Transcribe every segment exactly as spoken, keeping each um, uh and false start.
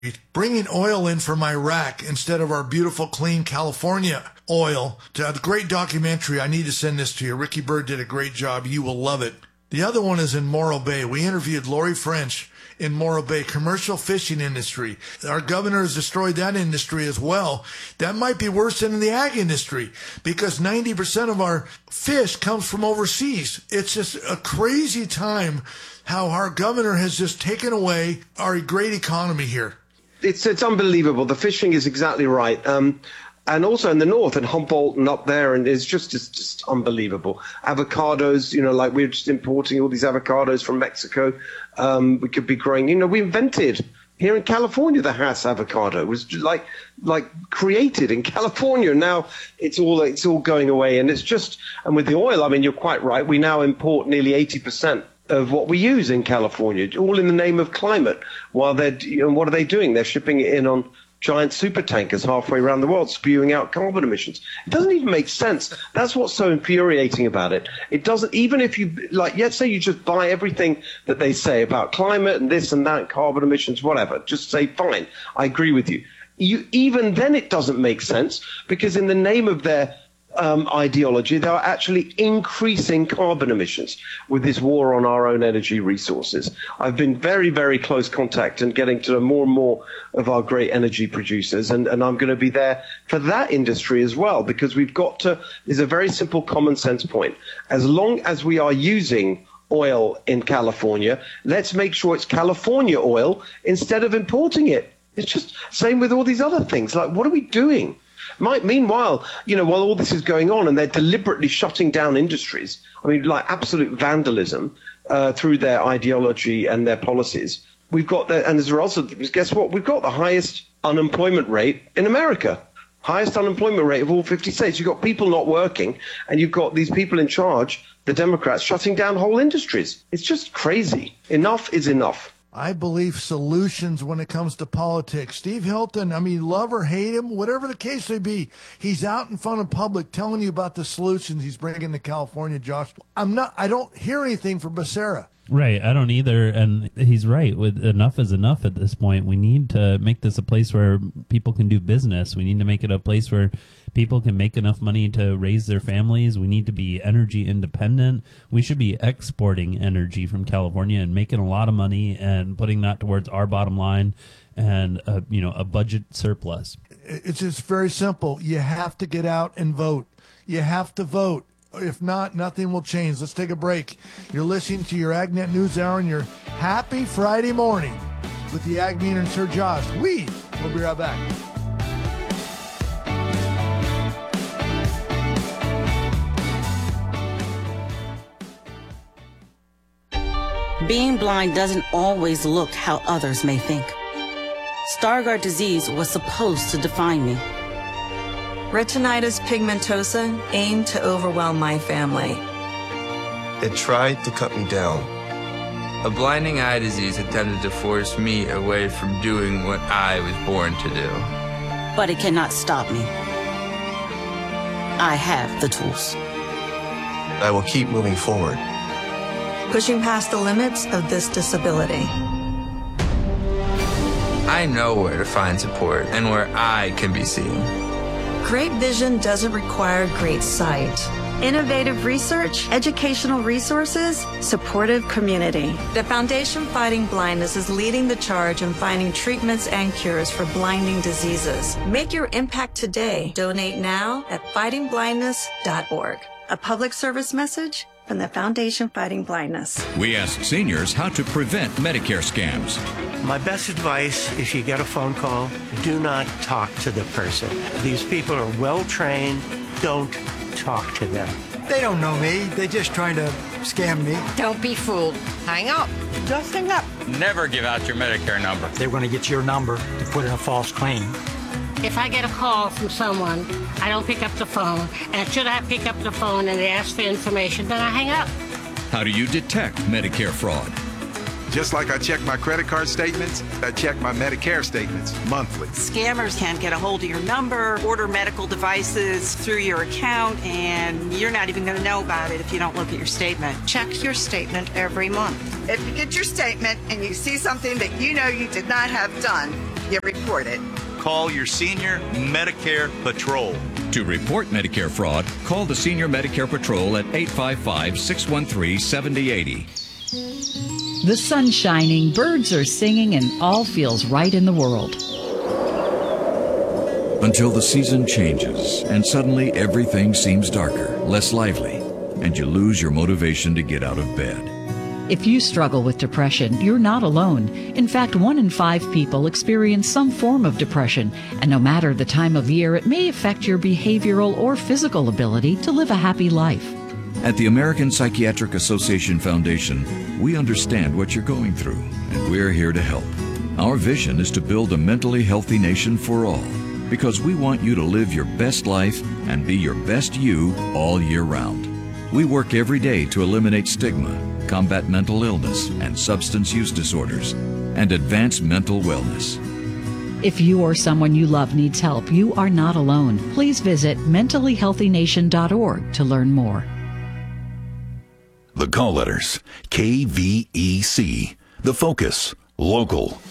bringing oil in from Iraq instead of our beautiful, clean California oil. A great documentary. I need to send this to you. Ricky Byrd did a great job. You will love it. The other one is in Morro Bay. We interviewed Lori French in Morro Bay, commercial fishing industry. Our governor has destroyed that industry as well. That might be worse than in the ag industry because ninety percent of our fish comes from overseas. It's just a crazy time how our governor has just taken away our great economy here. It's it's unbelievable. The fishing is exactly right. Um, and also in the north and Humboldt and up there, and it's just, it's just unbelievable. Avocados, you know, like we're just importing all these avocados from Mexico. Um, we could be growing, you know, we invented here in California the Hass avocado. It was like like created in California. Now it's all it's all going away, and it's just, and with the oil, I mean, you're quite right. We now import nearly eighty percent of what we use in California, all in the name of climate. While they're, you know, what are they doing? They're shipping it in on giant super tankers halfway around the world, spewing out carbon emissions. It doesn't even make sense. That's what's so infuriating about it. It doesn't, even if you, like, let's say you just buy everything that they say about climate and this and that, carbon emissions, whatever. Just say, fine, I agree with you. You even then it doesn't make sense because in the name of their Um, ideology, they are actually increasing carbon emissions with this war on our own energy resources. I've been very, very close contact and getting to know more and more of our great energy producers, and, and I'm going to be there for that industry as well, because we've got to, there's a very simple common sense point. As long as we are using oil in California, let's make sure it's California oil instead of importing it. It's just same with all these other things. Like, what are we doing? Meanwhile, you know, while all this is going on and they're deliberately shutting down industries, I mean, like absolute vandalism uh, through their ideology and their policies, we've got that. And as a result, guess what? We've got the highest unemployment rate in America, highest unemployment rate of all fifty states. You've got people not working and you've got these people in charge, the Democrats, shutting down whole industries. It's just crazy. Enough is enough. I believe solutions when it comes to politics. Steve Hilton, I mean, love or hate him, whatever the case may be, he's out in front of public telling you about the solutions he's bringing to California, Josh. I'm not, I don't hear anything from Becerra. Right, I don't either, and he's right. With enough is enough at this point. We need to make this a place where people can do business. We need to make it a place where people can make enough money to raise their families. We need to be energy independent. We should be exporting energy from California and making a lot of money and putting that towards our bottom line and a, you know, a budget surplus. It's just very simple. You have to get out and vote. You have to vote. If not, nothing will change. Let's take a break. You're listening to your AgNet News Hour and your happy Friday morning with the Ag Meter and Sir Josh. We will be right back. Being blind doesn't always look how others may think. Stargardt disease was supposed to define me. Retinitis pigmentosa aimed to overwhelm my family. It tried to cut me down. A blinding eye disease attempted to force me away from doing what I was born to do. But it cannot stop me. I have the tools. I will keep moving forward. Pushing past the limits of this disability. I know where to find support and where I can be seen. Great vision doesn't require great sight. Innovative research, educational resources, supportive community. The Foundation Fighting Blindness is leading the charge in finding treatments and cures for blinding diseases. Make your impact today. Donate now at fighting blindness dot org. A public service message from the Foundation Fighting Blindness. We ask seniors how to prevent Medicare scams. My best advice, if you get a phone call, do not talk to the person. These people are well trained. Don't talk to them. They don't know me. They're just trying to scam me. Don't be fooled. Hang up. Just hang up. Never give out your Medicare number. They're going to get your number to put in a false claim. If I get a call from someone, I don't pick up the phone, and should I pick up the phone and they ask for information, then I hang up. How do you detect Medicare fraud? Just like I check my credit card statements, I check my Medicare statements monthly. Scammers can get a hold of your number, order medical devices through your account, and you're not even going to know about it if you don't look at your statement. Check your statement every month. If you get your statement and you see something that you know you did not have done, You report it. Call your senior Medicare Patrol. To report Medicare fraud, call the Senior Medicare Patrol at eight five five, six one three, seven zero eight zero. The sun's shining, birds are singing, and all feels right in the world. Until the season changes, and suddenly everything seems darker, less lively, and you lose your motivation to get out of bed. If you struggle with depression, you're not alone. In fact, one in five people experience some form of depression, and no matter the time of year, it may affect your behavioral or physical ability to live a happy life. At the American Psychiatric Association Foundation, we understand what you're going through, and we're here to help. Our vision is to build a mentally healthy nation for all, because we want you to live your best life and be your best you all year round. We work every day to eliminate stigma, combat mental illness and substance use disorders, and advance mental wellness. If you or someone you love needs help, you are not alone. Please visit mentally healthy nation dot org to learn more. The call letters, K V E C. The focus, local.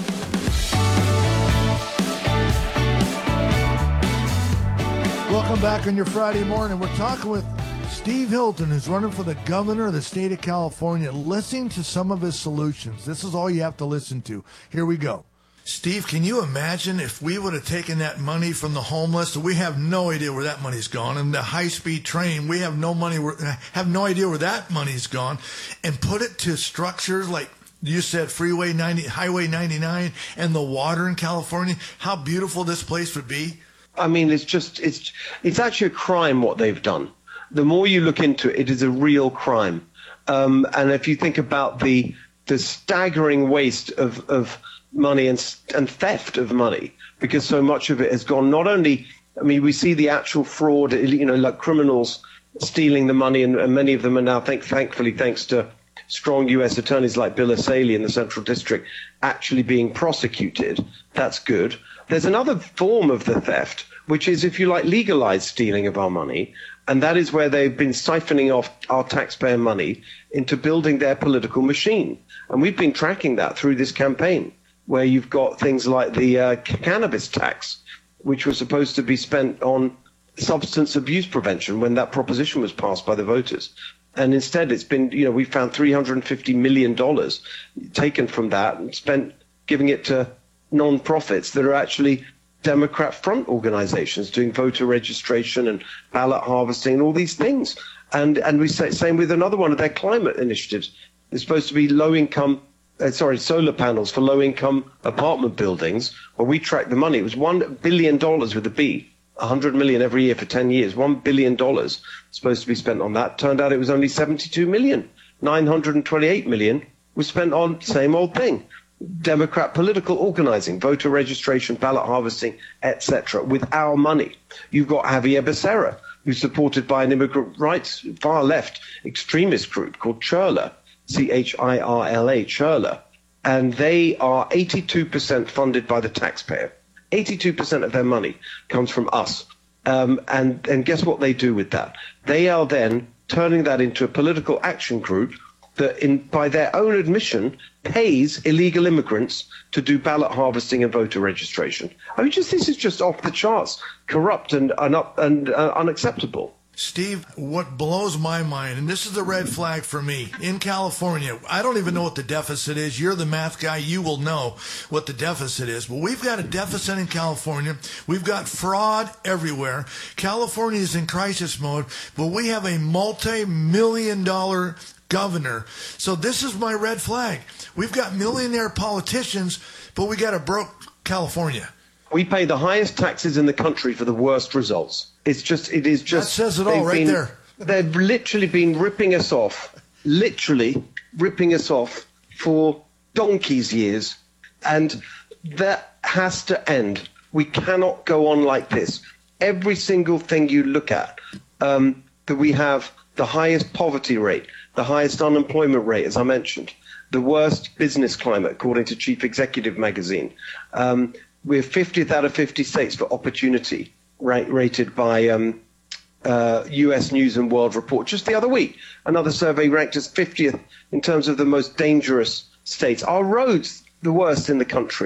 Welcome back on your Friday morning. We're talking with Steve Hilton, who's running for the governor of the state of California, listening to some of his solutions. This is all you have to listen to. Here we go. Steve, can you imagine if we would have taken that money from the homeless? We have no idea where that money's gone. And the high-speed train, we have no money, have no idea where that money's gone, and put it to structures like you said, Freeway ninety, Highway ninety-nine, and the water in California. How beautiful this place would be. I mean, it's just, it's, it's actually a crime what they've done. The more you look into it, it is a real crime. Um, and if you think about the the staggering waste of, of money and, and theft of money, because so much of it has gone not only, I mean, we see the actual fraud, you know, like criminals stealing the money, and, and many of them are now, thank, thankfully, thanks to strong U S attorneys like Bill Asali in the Central District, actually being prosecuted. That's good. There's another form of the theft, which is, if you like, legalized stealing of our money. And that is where they've been siphoning off our taxpayer money into building their political machine. And we've been tracking that through this campaign, where you've got things like the uh, cannabis tax, which was supposed to be spent on substance abuse prevention when that proposition was passed by the voters. And instead it's been, you know, we found three hundred fifty million dollars taken from that and spent giving it to non-profits that are actually Democrat front organizations doing voter registration and ballot harvesting and all these things. And and we say same with another one of their climate initiatives. It's supposed to be low-income, uh, sorry, solar panels for low-income apartment buildings. Well, we tracked the money. It was one billion dollars with a B, one hundred million dollars every year for ten years. one billion dollars supposed to be spent on that. Turned out it was only seventy-two million dollars. nine hundred twenty-eight million dollars was spent on same old thing. Democrat political organizing, voter registration, ballot harvesting, et cetera, with our money. You've got Javier Becerra, who's supported by an immigrant rights, far left extremist group called Chirla, C H I R L A, Chirla. And they are eighty-two percent funded by the taxpayer. eighty-two percent of their money comes from us. Um, and, and guess what they do with that? They are then turning that into a political action group that, in, by their own admission, pays illegal immigrants to do ballot harvesting and voter registration. I mean, just this is just off the charts, corrupt and, and, and uh, unacceptable. Steve, what blows my mind, and this is the red flag for me, in California, I don't even know what the deficit is. You're the math guy. You will know what the deficit is. But we've got a deficit in California. We've got fraud everywhere. California is in crisis mode, but we have a multi-million dollar governor. So this is my red flag. We've got millionaire politicians, but we got a broke California. We pay the highest taxes in the country for the worst results. It's just, it is just. That says it all right been, there. They've literally been ripping us off, literally ripping us off for donkey's years. And that has to end. We cannot go on like this. Every single thing you look at, um, that we have the highest poverty rate, the highest unemployment rate, as I mentioned, the worst business climate, according to Chief Executive Magazine. Um, we're fiftieth out of fifty states for opportunity, right, rated by um, uh, U S News and World Report. Just the other week, another survey ranked us fiftieth in terms of the most dangerous states. Our roads, the worst in the country.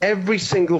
every single